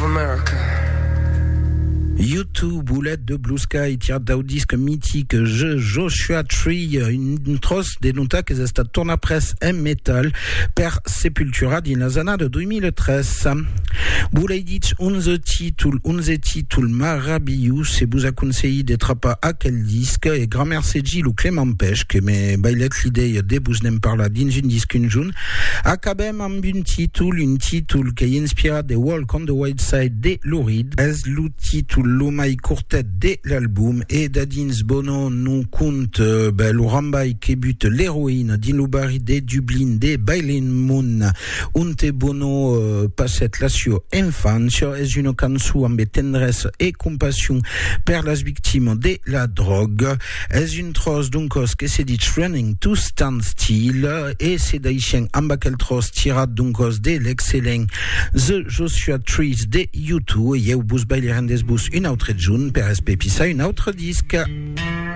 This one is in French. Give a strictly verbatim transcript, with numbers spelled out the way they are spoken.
America. YouTube, boulette de Blue Sky, tire d'un disque mythique, je, Joshua Tree, une, une trosse des nota che è stata torna press e metal per Sepultura din la zona de duemilatrés. Boulei dic unze titul, unze titul maravilloso, se vous aconsei d'être pas à quel disque, et grand merci Gilles Clément Pêche, que me bailet l'idée de vous n'aime parla dins un disque un jour, acabem amb un titul, un titul qui inspira de Walk on the White Side de Lou Reed, es lo titul l'omai courtet de l'album, et d'adins bono nous compte euh, ben, lo rambai que but l'héroïne din lo bari de Dublin de Bailin Moon, unte bono euh, passet lasio infancia, es une cançon amb tendresse et compassion per las victimes de la drogue, es une trosse duncos que se dit Running to Stand Still, et c'est d'aixen amb aquel trosse tirat duncos de l'excellent The Joshua Trees de YouTube, et eu bus baile rendes bus une autre june per espepissa un autre disque.